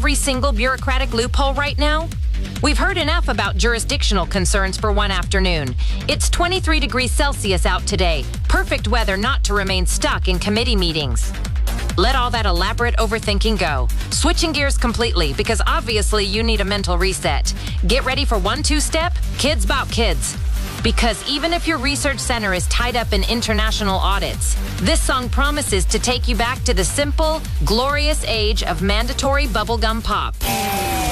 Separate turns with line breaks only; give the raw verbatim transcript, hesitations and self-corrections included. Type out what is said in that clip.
every single bureaucratic loophole right now? We've heard enough about jurisdictional concerns for one afternoon. It's twenty-three degrees Celsius out today. Perfect weather not to remain stuck in committee meetings. Let all that elaborate overthinking go. Switching gears completely, because obviously you need a mental reset. Get ready for one two-step, kids bout kids. Because even if your research center is tied up in international audits, this song promises to take you back to the simple, glorious age of mandatory bubblegum pop.